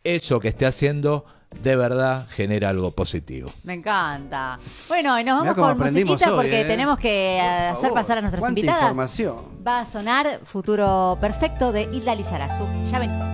eso que esté haciendo de verdad genera algo positivo. Me encanta. Bueno, y nos Mirá vamos cómo con aprendimos musiquita hoy, porque tenemos que Por hacer favor, pasar a nuestras cuánta invitadas. información. Va a sonar Futuro Perfecto de Isla Lizarazu. Ya ven.